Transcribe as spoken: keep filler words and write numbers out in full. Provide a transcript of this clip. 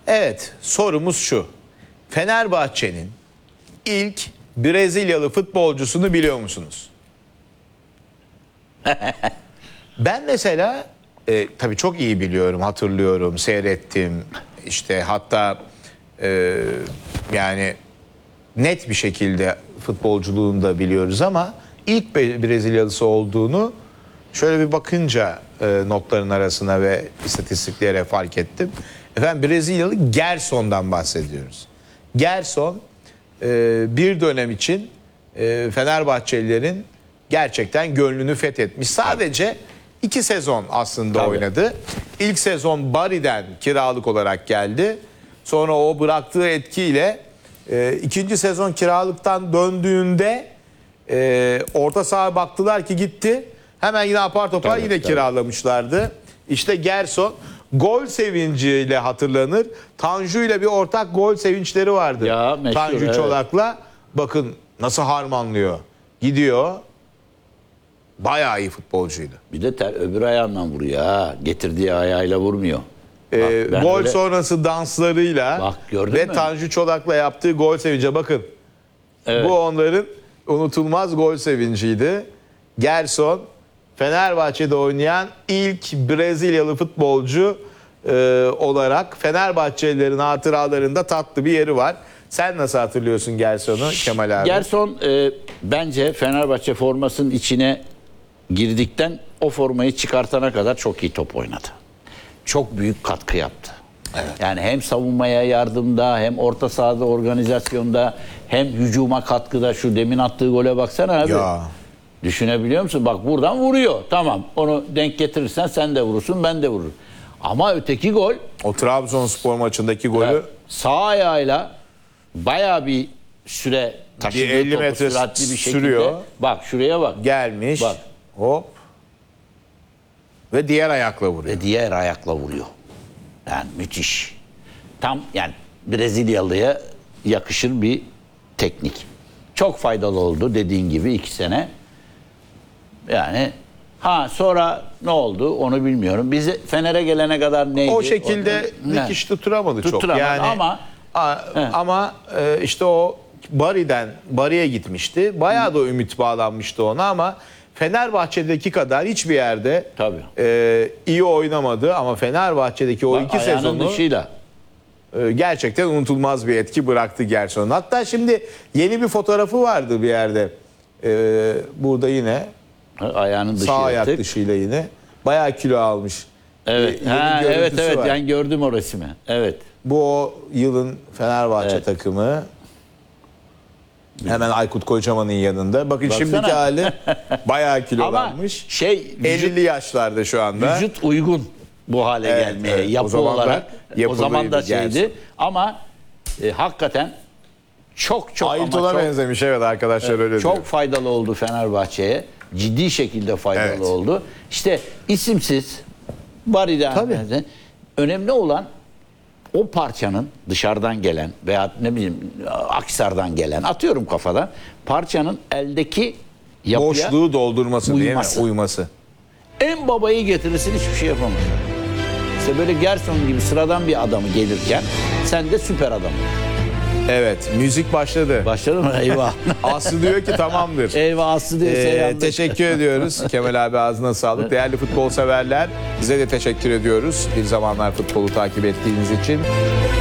Evet, sorumuz şu. Fenerbahçe'nin ilk Brezilyalı futbolcusunu biliyor musunuz? Ben mesela e, tabii çok iyi biliyorum, hatırlıyorum, seyrettim. İşte hatta e, yani net bir şekilde futbolculuğunu da biliyoruz ama ilk Be- Brezilyalısı olduğunu şöyle bir bakınca e, notların arasına ve istatistiklere fark ettim. Efendim Brezilyalı Gerson'dan bahsediyoruz. Gerson e, bir dönem için e, Fenerbahçelilerin gerçekten gönlünü fethetmiş. Sadece iki sezon aslında Tabii. oynadı. İlk sezon Bari'den kiralık olarak geldi. Sonra o bıraktığı etkiyle e, ikinci sezon kiralıktan döndüğünde e, orta saha baktılar ki gitti. Hemen yine apar topar Tabii, yine tabii. kiralamışlardı. İşte Gerson gol sevinciyle hatırlanır. Tanju ile bir ortak gol sevinçleri vardı. Ya, meşhur, Tanju evet. Çolak'la bakın nasıl harmanlıyor. Gidiyor. Bayağı iyi futbolcuydu. Bir de ter, öbür ayağından vuruyor ha. Getirdiği ayağıyla vurmuyor. Ee, Bak, ben gol öyle- sonrası danslarıyla Bak, gördün ve mü? Tanju Çolak'la yaptığı gol sevinci. Bakın Evet. bu onların unutulmaz gol sevinciydi. Gerson Fenerbahçe'de oynayan ilk Brezilyalı futbolcu e, olarak Fenerbahçelilerin hatıralarında tatlı bir yeri var. Sen nasıl hatırlıyorsun Gerson'u Kemal abi? Gerson e, bence Fenerbahçe formasının içine girdikten o formayı çıkartana kadar çok iyi top oynadı. Çok büyük katkı yaptı. Yani hem savunmaya yardımda, hem orta sahada organizasyonda, hem hücuma katkıda. Şu demin attığı gole baksana abi. Ya. Düşünebiliyor musun? Bak buradan vuruyor. Tamam. Onu denk getirirsen sen de vurursun, ben de vururum. Ama öteki gol O Trabzonspor maçındaki golü sağ ayağıyla bayağı bir süre taşıdığı Bir elli topu metre süratli bir şekilde. sürüyor. Bak şuraya bak. gelmiş. Bak. Hop. Ve diğer ayakla vuruyor. Ve diğer ayakla vuruyor. Yani müthiş. Tam yani Brezilyalıya yakışır bir teknik. Çok faydalı oldu dediğin gibi iki sene. Yani ha sonra ne oldu onu bilmiyorum. Bize Fener'e gelene kadar neydi? O şekilde Ondan- dikiş tutturamadı çok. Tutturamadı Yani ama- a- ama e, işte o Bari'den Bari'ye gitmişti. Bayağı da ümit bağlanmıştı ona ama Fenerbahçe'deki kadar hiçbir yerde Tabii. e, iyi oynamadı ama Fenerbahçe'deki o Bak, iki ayağının sezonu dışıyla. e, gerçekten unutulmaz bir etki bıraktı Gerson. Hatta şimdi yeni bir fotoğrafı vardı bir yerde. E, burada yine Ayağının dışı sağ ayak yırtık. dışıyla yine bayağı kilo almış. Evet. E, yeni Ha, görüntüsü evet evet var. ben gördüm o resmi. Evet. Bu o yılın Fenerbahçe Evet. takımı. Hemen Aykut Kocaman'ın yanında. Bakın Baksana. şimdiki hali bayağı Ama kilolanmış. şey vücut, ellili yaşlarda şu anda. vücut uygun bu hale Evet, gelmeye evet. O yapı zaman da olarak. O zaman da yapılıydı şeydi Gerson. ama e, hakikaten çok çok ama Ayrıca çok, benzemiş evet arkadaşlar öyle çok diyor. faydalı oldu Fenerbahçe'ye. Ciddi şekilde faydalı Evet. oldu. İşte isimsiz Bari'den Tabii. önemli olan o parçanın dışarıdan gelen veya ne bileyim Aksar'dan gelen atıyorum kafadan parçanın eldeki yapıya Boşluğu doldurması değil mi? uyması. Uyması. en babayı getirirsin hiçbir şey yapamaz. İşte böyle Gerson gibi sıradan bir adamı gelirken sen de süper adam olur. Evet müzik başladı. Başladı mı? Eyvah. Aslı diyor ki tamamdır. Eyvah Aslı diyorsa Ee, yandık. teşekkür ediyoruz. Kemal abi ağzına sağlık. Değerli futbol severler size de teşekkür ediyoruz. Bir zamanlar futbolu takip ettiğiniz için.